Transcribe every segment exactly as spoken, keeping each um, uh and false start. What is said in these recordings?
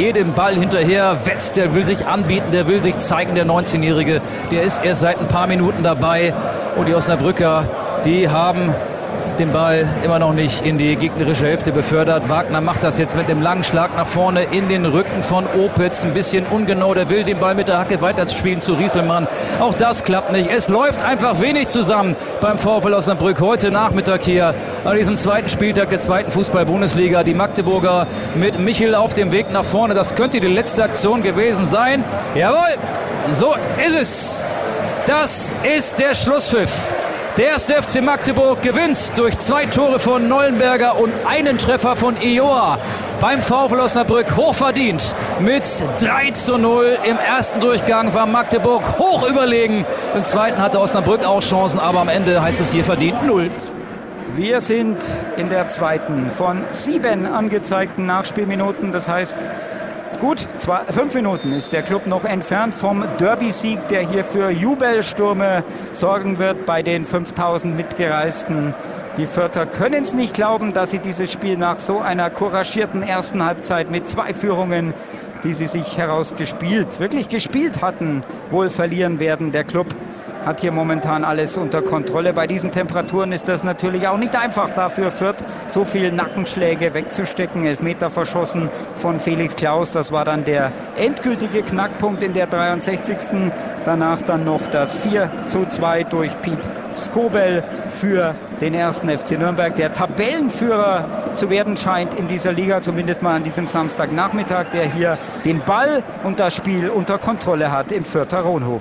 jedem Ball hinterher wetzt, der will sich anbieten, der will sich zeigen, der neunzehnjährige. Der ist erst seit ein paar Minuten dabei und die Osnabrücker, die haben den Ball immer noch nicht in die gegnerische Hälfte befördert. Wagner macht das jetzt mit einem langen Schlag nach vorne in den Rücken von Opitz. Ein bisschen ungenau, der will den Ball mit der Hacke weiterspielen zu Rieselmann. Auch das klappt nicht. Es läuft einfach wenig zusammen beim VfL Osnabrück heute Nachmittag hier an diesem zweiten Spieltag der zweiten Fußball-Bundesliga. Die Magdeburger mit Michel auf dem Weg nach vorne. Das könnte die letzte Aktion gewesen sein. Jawohl, so ist es. Das ist der Schlusspfiff. Der erste F C Magdeburg gewinnt durch zwei Tore von Nollenberger und einen Treffer von Ioa beim VfL Osnabrück hochverdient mit drei zu null. Im ersten Durchgang war Magdeburg hoch überlegen. Im zweiten hatte Osnabrück auch Chancen, aber am Ende heißt es hier verdient null. Wir sind in der zweiten von sieben angezeigten Nachspielminuten. Das heißt, gut, zwei, fünf Minuten ist der Klub noch entfernt vom Derby-Sieg, der hier für Jubelstürme sorgen wird bei den fünftausend Mitgereisten. Die Fürther können es nicht glauben, dass sie dieses Spiel nach so einer couragierten ersten Halbzeit mit zwei Führungen, die sie sich herausgespielt, wirklich gespielt hatten, wohl verlieren werden. Der Klub hat hier momentan alles unter Kontrolle. Bei diesen Temperaturen ist das natürlich auch nicht einfach. Dafür Fürth so viel Nackenschläge wegzustecken. Elfmeter verschossen von Felix Klaus. Das war dann der endgültige Knackpunkt in der dreiundsechzigsten Danach dann noch das vier zu zwei durch Piet Skobel für den ersten F C Nürnberg, der Tabellenführer zu werden scheint in dieser Liga, zumindest mal an diesem Samstagnachmittag, der hier den Ball und das Spiel unter Kontrolle hat im Fürther Rohnhof.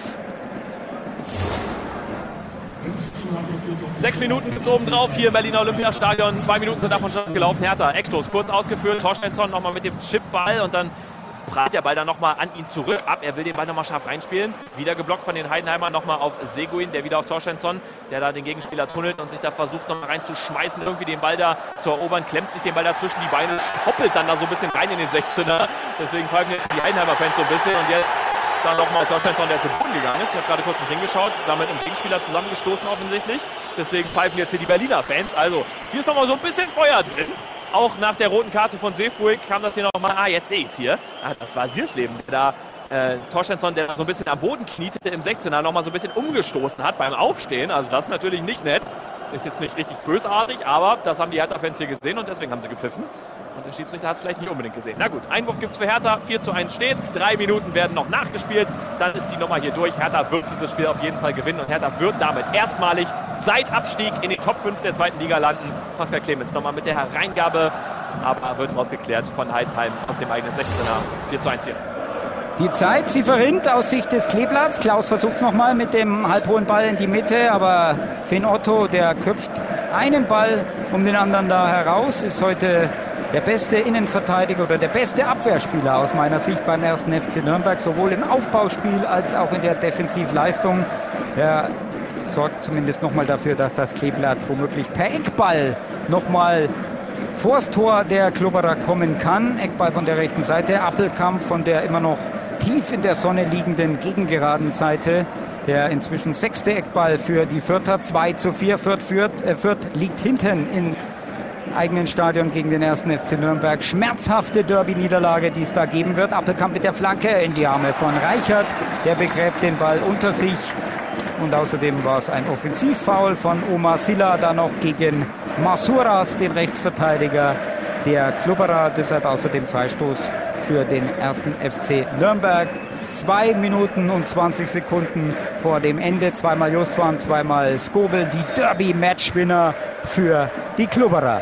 Sechs Minuten gibt es oben drauf hier im Berliner Olympiastadion. Zwei Minuten sind davon schon gelaufen. Hertha, Eckstoß, kurz ausgeführt. Torsteinsson nochmal mit dem Chipball und dann prallt der Ball dann nochmal an ihn zurück ab. Er will den Ball nochmal scharf reinspielen. Wieder geblockt von den Heidenheimern nochmal auf Seguin, der wieder auf Torsteinsson, der da den Gegenspieler tunnelt und sich da versucht nochmal reinzuschmeißen, irgendwie den Ball da zu erobern, klemmt sich den Ball da zwischen die Beine, hoppelt dann da so ein bisschen rein in den sechzehner. Deswegen pfeifen jetzt die Heidenheimer-Fans so ein bisschen und jetzt dann nochmal Torsteinsson, der zu Boden gegangen ist. Ich habe gerade kurz nicht hingeschaut, damit im Gegenspieler zusammengestoßen offensichtlich. Deswegen pfeifen jetzt hier die Berliner Fans. Also hier ist nochmal so ein bisschen Feuer drin. Auch nach der roten Karte von Seefuig kam das hier nochmal. Ah, jetzt sehe ich es hier. Ah, das war Siersleben, der da äh, Torsteinsson, der so ein bisschen am Boden kniete, im sechzehner nochmal so ein bisschen umgestoßen hat beim Aufstehen. Also das ist natürlich nicht nett. Ist jetzt nicht richtig bösartig, aber das haben die Hertha-Fans hier gesehen und deswegen haben sie gepfiffen. Und der Schiedsrichter hat es vielleicht nicht unbedingt gesehen. Na gut, Einwurf gibt es für Hertha, vier zu eins steht's. Drei Minuten werden noch nachgespielt, dann ist die Nummer hier durch. Hertha wird dieses Spiel auf jeden Fall gewinnen und Hertha wird damit erstmalig seit Abstieg in den Top fünf der zweiten Liga landen. Pascal Clemens nochmal mit der Hereingabe, aber wird rausgeklärt von Heidenheim aus dem eigenen sechzehner. vier zu eins hier. Die Zeit, sie verrinnt aus Sicht des Kleeblatts. Klaus versucht es nochmal mit dem halbhohen Ball in die Mitte, aber Finn Otto, der köpft einen Ball um den anderen da heraus, ist heute der beste Innenverteidiger oder der beste Abwehrspieler aus meiner Sicht beim ersten F C Nürnberg, sowohl im Aufbauspiel als auch in der Defensivleistung. Er sorgt zumindest nochmal dafür, dass das Kleeblatt womöglich per Eckball nochmal vors Tor der Klubberer kommen kann. Eckball von der rechten Seite, Appelkampf von der immer noch tief in der Sonne liegenden gegengeraden Seite. Der inzwischen sechste Eckball für die Fürther, zwei zu vier. Fürth, führt, äh, Fürth liegt hinten im eigenen Stadion gegen den ersten F C Nürnberg. Schmerzhafte Derby-Niederlage, die es da geben wird. Appelkamp mit der Flanke in die Arme von Reichert. Der begräbt den Ball unter sich. Und außerdem war es ein Offensivfoul von Omar Silla, da noch gegen Masuras, den Rechtsverteidiger der Klubberer. Deshalb außerdem Freistoß für den ersten F C Nürnberg. Zwei Minuten und zwanzig Sekunden vor dem Ende. Zweimal Justwan, zweimal Skobel. Die Derby-Matchwinner für die Klubberer.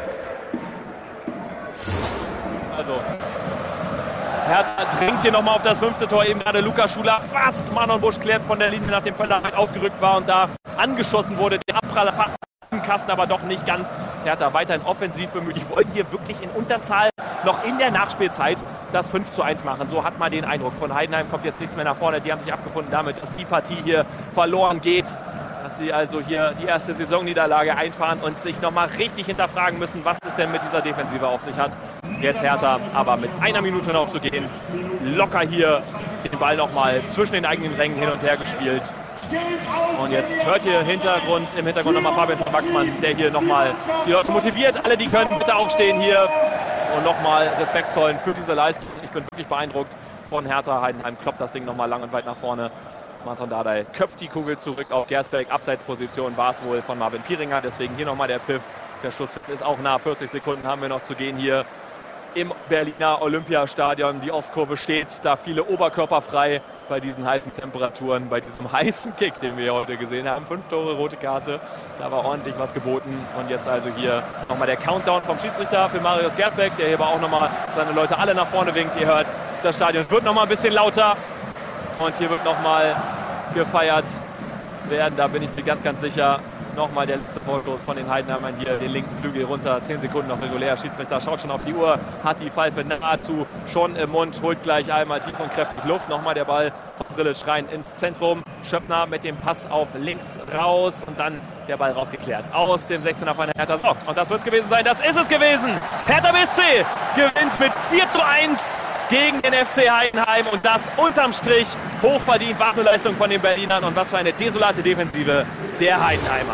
Also, Hertha drängt hier nochmal auf das fünfte Tor. Eben gerade Lukas Schuler fast Manon Busch klärt von der Linie, nachdem Völler aufgerückt war und da angeschossen wurde. Der Abpraller fast im Kasten, aber doch nicht ganz. Hertha weiterhin offensiv bemüht. Die wollen hier wirklich in Unterzahl noch in der Nachspielzeit das fünf zu eins machen. So hat man den Eindruck. Von Heidenheim kommt jetzt nichts mehr nach vorne. Die haben sich abgefunden damit, dass die Partie hier verloren geht. Dass sie also hier die erste Saisonniederlage einfahren und sich nochmal richtig hinterfragen müssen, was es denn mit dieser Defensive auf sich hat. Jetzt Hertha, aber mit einer Minute noch zu gehen. Locker hier den Ball nochmal zwischen den eigenen Rängen hin und her gespielt. Und jetzt hört ihr im Hintergrund, im Hintergrund nochmal Fabian von Wachsmann, der hier nochmal die Leute motiviert. Alle, die können, bitte aufstehen hier. und nochmal Respekt zollen für diese Leistung. Ich bin wirklich beeindruckt von Hertha. Heidenheim kloppt das Ding nochmal lang und weit nach vorne. Martin Dardai köpft die Kugel zurück auf Gersbeck. Abseitsposition war es wohl von Marvin Pieringer. Deswegen hier nochmal der Pfiff. Der Schlusspfiff ist auch nah. vierzig Sekunden haben wir noch zu gehen hier im Berliner Olympiastadion. Die Ostkurve steht da, viele Oberkörper frei bei diesen heißen Temperaturen, bei diesem heißen Kick, den wir heute gesehen haben. Fünf Tore, rote Karte, da war ordentlich was geboten. Und jetzt also hier nochmal der Countdown vom Schiedsrichter für Marius Gersbeck, der hier aber auch nochmal seine Leute alle nach vorne winkt. Ihr hört, das Stadion wird nochmal ein bisschen lauter und hier wird nochmal gefeiert werden, da bin ich mir ganz, ganz sicher. Nochmal der letzte Vorstoß von den Heidenheimern hier, den linken Flügel runter, zehn Sekunden noch regulär. Schiedsrichter schaut schon auf die Uhr, hat die Pfeife nahezu schon im Mund, holt gleich einmal tief und kräftig Luft. Nochmal der Ball von Drillic rein ins Zentrum. Schöppner mit dem Pass auf links raus und dann der Ball rausgeklärt aus dem sechzehner von Hertha. So, und das wird es gewesen sein, das ist es gewesen. Hertha B S C gewinnt mit vier zu eins gegen den F C Heidenheim und das unterm Strich hochverdient. Wahre Leistung von den Berlinern und was für eine desolate Defensive der Heidenheimer.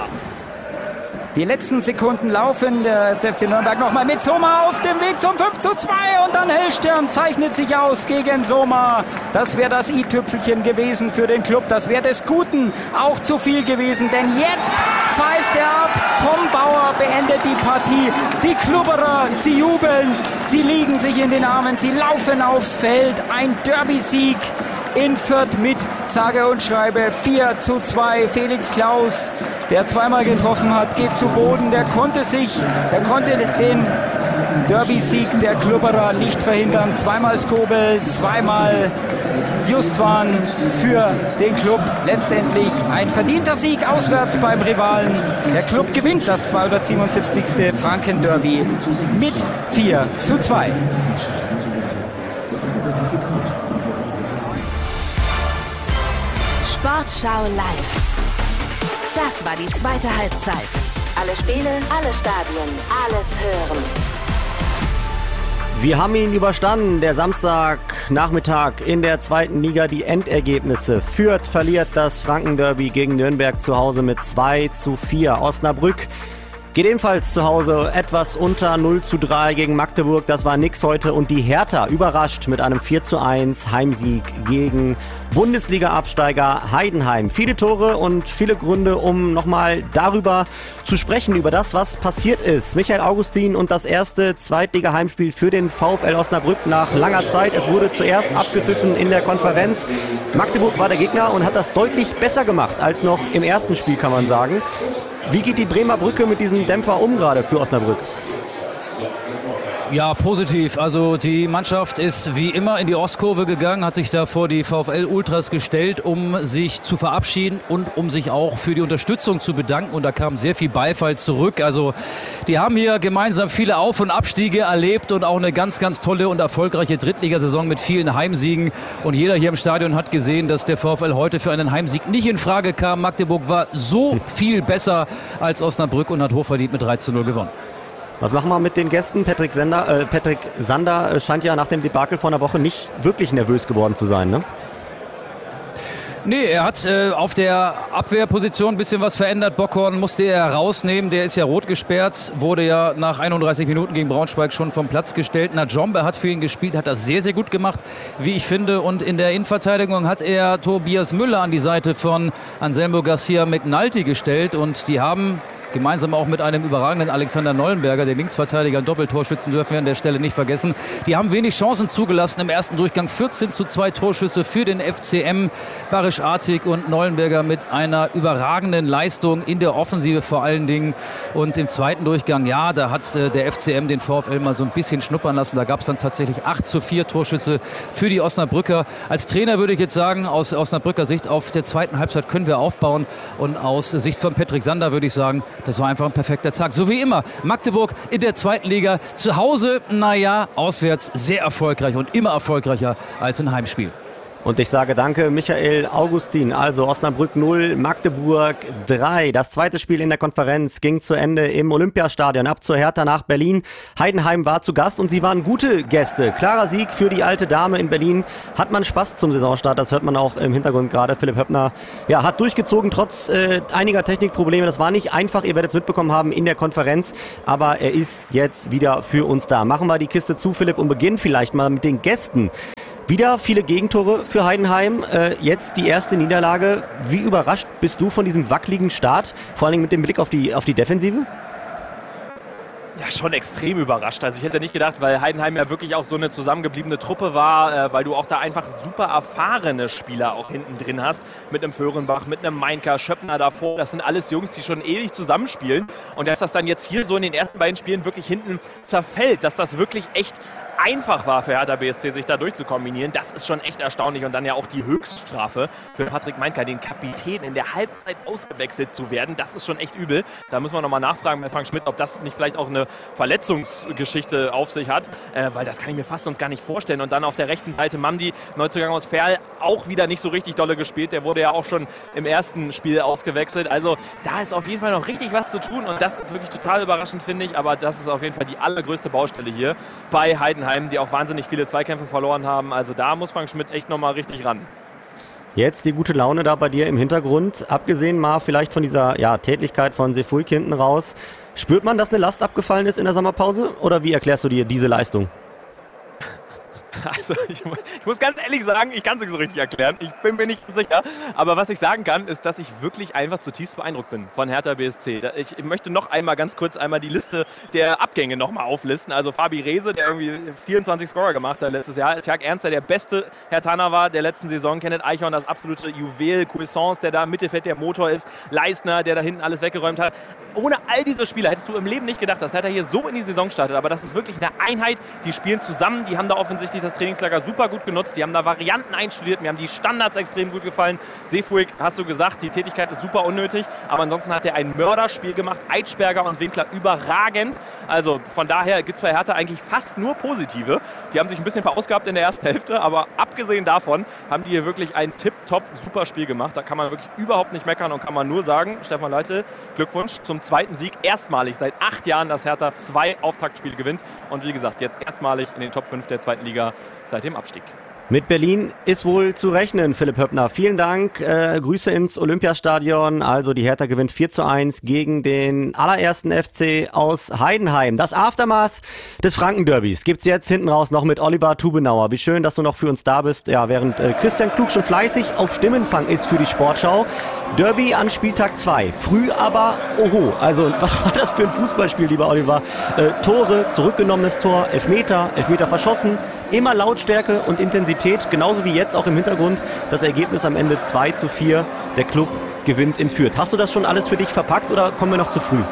Die letzten Sekunden laufen. Der F C Nürnberg nochmal mit Soma auf dem Weg zum fünf zu zwei und dann Hellstern zeichnet sich aus gegen Soma. Das wäre das i-Tüpfelchen gewesen für den Club. Das wäre des Guten auch zu viel gewesen, denn jetzt pfeift er ab. Tom Bauer beendet die Partie. Die Klubberer, sie jubeln, sie liegen sich in den Armen, sie laufen aufs Feld. Ein Derby-Sieg in Fürth mit sage und schreibe vier zu zwei. Felix Klaus, der zweimal getroffen hat, geht zu Boden. Der konnte sich, der konnte den Derby-Sieg der Klubberer nicht verhindern. Zweimal Skobel, zweimal Justwan für den Club. Letztendlich ein verdienter Sieg auswärts beim Rivalen. Der Club gewinnt das zweihundertsiebenundsiebzigste Franken-Derby mit vier zu zwei. Sportschau live. Das war die zweite Halbzeit. Alle Spiele, alle Stadien, alles hören. Wir haben ihn überstanden, der Samstagnachmittag in der zweiten Liga. Die Endergebnisse. Fürth verliert das Franken-Derby gegen Nürnberg zu Hause mit zwei zu vier. Osnabrück geht ebenfalls zu Hause etwas unter null zu drei gegen Magdeburg. Das war nix heute. Und die Hertha überrascht mit einem vier zu eins Heimsieg gegen Bundesliga-Absteiger Heidenheim. Viele Tore und viele Gründe, um nochmal darüber zu sprechen, über das, was passiert ist. Michael Augustin und das erste Zweitliga-Heimspiel für den VfL Osnabrück nach langer Zeit. Es wurde zuerst abgepfiffen in der Konferenz. Magdeburg war der Gegner und hat das deutlich besser gemacht als noch im ersten Spiel, kann man sagen. Wie geht die Bremer Brücke mit diesem Dämpfer um gerade für Osnabrück? Ja, positiv. Also die Mannschaft ist wie immer in die Ostkurve gegangen, hat sich da vor die VfL-Ultras gestellt, um sich zu verabschieden und um sich auch für die Unterstützung zu bedanken. Und da kam sehr viel Beifall zurück. Also die haben hier gemeinsam viele Auf- und Abstiege erlebt und auch eine ganz, ganz tolle und erfolgreiche Drittligasaison mit vielen Heimsiegen. Und jeder hier im Stadion hat gesehen, dass der VfL heute für einen Heimsieg nicht in Frage kam. Magdeburg war so viel besser als Osnabrück und hat hochverdient mit drei zu null gewonnen. Was machen wir mit den Gästen? Patrick Sander, äh, Patrick Sander scheint ja nach dem Debakel vor einer Woche nicht wirklich nervös geworden zu sein, ne? Nee, er hat äh, auf der Abwehrposition ein bisschen was verändert. Bockhorn musste er rausnehmen. Der ist ja rot gesperrt, wurde ja nach einunddreißig Minuten gegen Braunschweig schon vom Platz gestellt. Najombe hat für ihn gespielt, hat das sehr, sehr gut gemacht, wie ich finde. Und in der Innenverteidigung hat er Tobias Müller an die Seite von Anselmo Garcia McNulty gestellt. Und die haben gemeinsam auch mit einem überragenden Alexander Nollenberger, den Linksverteidiger, ein Doppeltorschützen dürfen wir an der Stelle nicht vergessen. Die haben wenig Chancen zugelassen im ersten Durchgang. vierzehn zu zwei Torschüsse für den F C M. Barisch Artig und Nollenberger mit einer überragenden Leistung in der Offensive vor allen Dingen. Und im zweiten Durchgang, ja, da hat äh, der F C M den VfL mal so ein bisschen schnuppern lassen. Da gab es dann tatsächlich acht zu vier Torschüsse für die Osnabrücker. Als Trainer würde ich jetzt sagen, aus Osnabrücker Sicht, auf der zweiten Halbzeit können wir aufbauen. Und aus Sicht von Patrick Sander würde ich sagen, das war einfach ein perfekter Tag. So wie immer. Magdeburg in der zweiten Liga. Zu Hause, naja, auswärts sehr erfolgreich und immer erfolgreicher als ein Heimspiel. Und ich sage danke, Michael Augustin. Also Osnabrück null, Magdeburg drei. Das zweite Spiel in der Konferenz ging zu Ende im Olympiastadion. Ab zur Hertha nach Berlin. Heidenheim war zu Gast und sie waren gute Gäste. Klarer Sieg für die alte Dame in Berlin. Hat man Spaß zum Saisonstart, das hört man auch im Hintergrund gerade. Philipp Höppner ja, hat durchgezogen, trotz äh, einiger Technikprobleme. Das war nicht einfach, ihr werdet es mitbekommen haben in der Konferenz. Aber er ist jetzt wieder für uns da. Machen wir die Kiste zu, Philipp, und beginnen vielleicht mal mit den Gästen. Wieder viele Gegentore für Heidenheim. Äh, jetzt die erste Niederlage. Wie überrascht bist du von diesem wackeligen Start? Vor allem mit dem Blick auf die, auf die Defensive? Ja, schon extrem überrascht. Also ich hätte nicht gedacht, weil Heidenheim ja wirklich auch so eine zusammengebliebene Truppe war, äh, weil du auch da einfach super erfahrene Spieler auch hinten drin hast. Mit einem Föhrenbach, mit einem Meinker, Schöppner davor. Das sind alles Jungs, die schon ewig zusammenspielen. Und dass das dann jetzt hier so in den ersten beiden Spielen wirklich hinten zerfällt, dass das wirklich echt einfach war für Hertha B S C, sich da durchzukombinieren, das ist schon echt erstaunlich. Und dann ja auch die Höchststrafe für Patrick Meinker, den Kapitän, in der Halbzeit ausgewechselt zu werden, das ist schon echt übel. Da müssen wir nochmal nachfragen bei Frank Schmidt, ob das nicht vielleicht auch eine Verletzungsgeschichte auf sich hat, äh, weil das kann ich mir fast sonst gar nicht vorstellen. Und dann auf der rechten Seite Mamdi, Neuzugang aus Verl, auch wieder nicht so richtig dolle gespielt. Der wurde ja auch schon im ersten Spiel ausgewechselt. Also da ist auf jeden Fall noch richtig was zu tun und das ist wirklich total überraschend, finde ich. Aber das ist auf jeden Fall die allergrößte Baustelle hier bei Heidenheim, die auch wahnsinnig viele Zweikämpfe verloren haben. Also da muss Frank Schmidt echt nochmal richtig ran. Jetzt die gute Laune da bei dir im Hintergrund. Abgesehen mal vielleicht von dieser ja, Tätigkeit von Sefuig hinten raus. Spürt man, dass eine Last abgefallen ist in der Sommerpause? Oder wie erklärst du dir diese Leistung? Also ich, ich muss ganz ehrlich sagen, ich kann es nicht so richtig erklären. Ich bin mir nicht sicher. Aber was ich sagen kann, ist, dass ich wirklich einfach zutiefst beeindruckt bin von Hertha B S C. Ich möchte noch einmal ganz kurz einmal die Liste der Abgänge nochmal auflisten. Also Fabi Rehse, der irgendwie vierundzwanzig Scorer gemacht hat letztes Jahr. Tjag Ernst, der der beste Herthaner war der letzten Saison. Kenneth Eichhorn, das absolute Juwel. Cuisance, der da im Mittelfeld der Motor ist. Leistner, der da hinten alles weggeräumt hat. Ohne all diese Spieler hättest du im Leben nicht gedacht, dass Hertha hier so in die Saison startet. Aber das ist wirklich eine Einheit. Die spielen zusammen. Die haben da offensichtlich das Trainingslager super gut genutzt. Die haben da Varianten einstudiert. Mir haben die Standards extrem gut gefallen. Sefuig, hast du gesagt, die Tätigkeit ist super unnötig. Aber ansonsten hat er ein Mörderspiel gemacht. Eitschberger und Winkler überragend. Also von daher gibt es bei Hertha eigentlich fast nur Positive. Die haben sich ein bisschen verausgabt in der ersten Hälfte. Aber abgesehen davon haben die hier wirklich ein tipptopp super Spiel gemacht. Da kann man wirklich überhaupt nicht meckern und kann man nur sagen, Stefan Leitl, Glückwunsch zum zweiten Sieg. Erstmalig seit acht Jahren, dass Hertha zwei Auftaktspiele gewinnt. Und wie gesagt, jetzt erstmalig in den Top fünf der zweiten Liga seit dem Abstieg. Mit Berlin ist wohl zu rechnen, Philipp Höppner. Vielen Dank. Äh, Grüße ins Olympiastadion. Also die Hertha gewinnt vier zu eins gegen den allerersten F C aus Heidenheim. Das Aftermath des Franken-Derbys gibt's jetzt hinten raus noch mit Oliver Tubenauer. Wie schön, dass du noch für uns da bist. Ja, während äh, Christian Klug schon fleißig auf Stimmenfang ist für die Sportschau. Derby an Spieltag zwei. Früh aber, oho. Also was war das für ein Fußballspiel, lieber Oliver? Äh, Tore, zurückgenommenes Tor, Elfmeter, Elfmeter verschossen. Immer Lautstärke und Intensität, genauso wie jetzt auch im Hintergrund. Das Ergebnis am Ende zwei zu vier. Der Klub gewinnt in Fürth. Hast du das schon alles für dich verpackt oder kommen wir noch zu früh?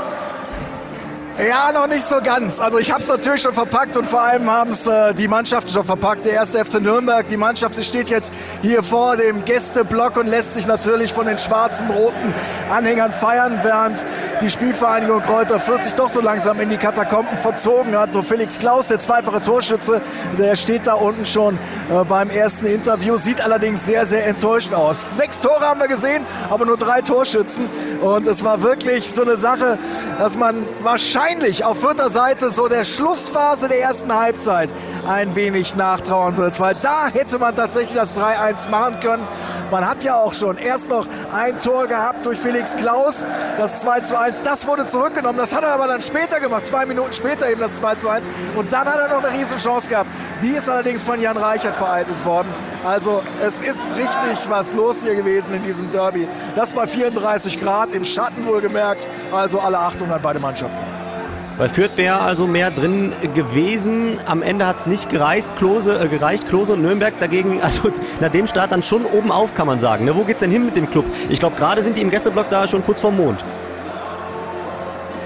Ja, noch nicht so ganz. Also ich habe es natürlich schon verpackt und vor allem haben es äh, die Mannschaften schon verpackt. Der erste F C Nürnberg, die Mannschaft, sie steht jetzt hier vor dem Gästeblock und lässt sich natürlich von den schwarzen, roten Anhängern feiern, während die Spielvereinigung Kräuter Fürth sich doch so langsam in die Katakomben verzogen hat. So Felix Klaus, der zweifache Torschütze, der steht da unten schon äh, beim ersten Interview, sieht allerdings sehr, sehr enttäuscht aus. Sechs Tore haben wir gesehen, aber nur drei Torschützen. Und es war wirklich so eine Sache, dass man wahrscheinlich auf Fürther Seite so der Schlussphase der ersten Halbzeit ein wenig nachtrauern wird, weil da hätte man tatsächlich das drei eins machen können. Man hat ja auch schon erst noch ein Tor gehabt durch Felix Klaus, das zwei zu eins, das wurde zurückgenommen, das hat er aber dann später gemacht, zwei Minuten später eben das zwei zu eins und dann hat er noch eine riesen Chance gehabt. Die ist allerdings von Jan Reichert vereitelt worden. Also es ist richtig was los hier gewesen in diesem Derby. Das bei vierunddreißig Grad, im Schatten wohlgemerkt, also alle achthundert beide Mannschaften. Bei Fürth wäre also mehr drin gewesen. Am Ende hat es nicht gereicht. Klose, äh, gereicht. Klose und Nürnberg dagegen, also nach dem Start dann schon oben auf, kann man sagen. Ne, wo geht's denn hin mit dem Club? Ich glaube, gerade sind die im Gästeblock da schon kurz vorm Mond.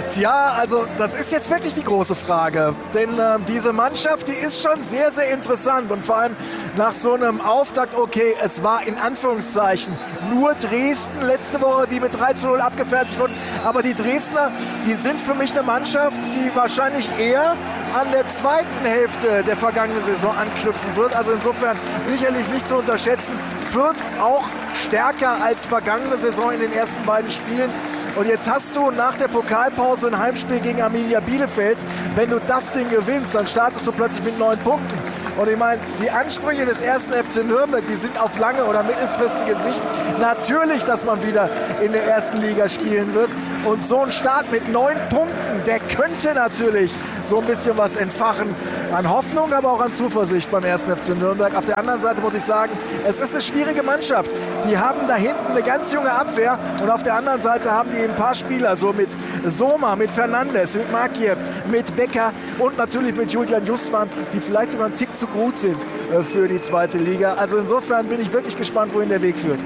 Tja, also das ist jetzt wirklich die große Frage, denn äh, diese Mannschaft, die ist schon sehr, sehr interessant und vor allem nach so einem Auftakt, okay, es war in Anführungszeichen nur Dresden letzte Woche, die mit drei zu null abgefertigt wurden, aber die Dresdner, die sind für mich eine Mannschaft, die wahrscheinlich eher an der zweiten Hälfte der vergangenen Saison anknüpfen wird, also insofern sicherlich nicht zu unterschätzen, Fürth auch stärker als vergangene Saison in den ersten beiden Spielen. Und jetzt hast du nach der Pokalpause ein Heimspiel gegen Arminia Bielefeld. Wenn du das Ding gewinnst, dann startest du plötzlich mit neun Punkten. Und ich meine, die Ansprüche des ersten F C Nürnberg, die sind auf lange oder mittelfristige Sicht natürlich, dass man wieder in der ersten Liga spielen wird. Und so ein Start mit neun Punkten, der könnte natürlich so ein bisschen was entfachen an Hoffnung, aber auch an Zuversicht beim ersten F C Nürnberg. Auf der anderen Seite muss ich sagen, es ist eine schwierige Mannschaft. Die haben da hinten eine ganz junge Abwehr und auf der anderen Seite haben die ein paar Spieler, so mit Soma, mit Fernandes, mit Makiev, mit Becker und natürlich mit Julian Justwan, die vielleicht sogar einen Tick zu gut sind für die zweite Liga. Also insofern bin ich wirklich gespannt, wohin der Weg führt.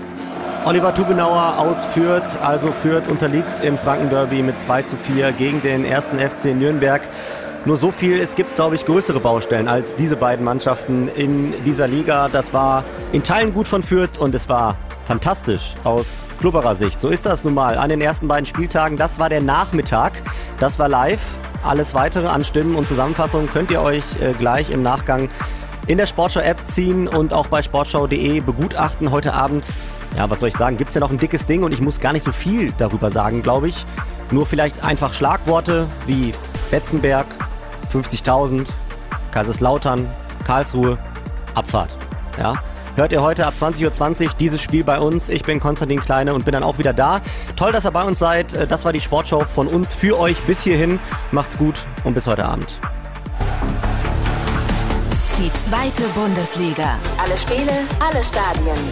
Oliver Tubenauer aus Fürth, also Fürth unterliegt im Franken-Derby mit zwei zu vier gegen den ersten F C Nürnberg. Nur so viel, es gibt, glaube ich, größere Baustellen als diese beiden Mannschaften in dieser Liga. Das war in Teilen gut von Fürth und es war fantastisch aus Klubberer Sicht. So ist das nun mal an den ersten beiden Spieltagen. Das war der Nachmittag, das war live. Alles Weitere an Stimmen und Zusammenfassungen könnt ihr euch äh, gleich im Nachgang in der Sportschau-App ziehen und auch bei sportschau punkt de begutachten. Heute Abend, ja, was soll ich sagen, gibt es ja noch ein dickes Ding und ich muss gar nicht so viel darüber sagen, glaube ich. Nur vielleicht einfach Schlagworte wie Betzenberg, fünfzigtausend, Kaiserslautern, Karlsruhe, Abfahrt. Ja. Hört ihr heute ab zwanzig Uhr zwanzig dieses Spiel bei uns. Ich bin Konstantin Kleine und bin dann auch wieder da. Toll, dass ihr bei uns seid. Das war die Sportschau von uns für euch bis hierhin. Macht's gut und bis heute Abend. Die zweite Bundesliga. Alle Spiele, alle Stadien.